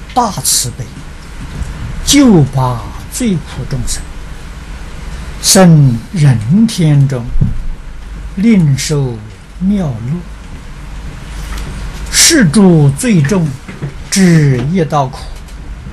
大慈悲，救拔罪苦众生，生人天中，令受妙乐。是诸罪众，知一道苦，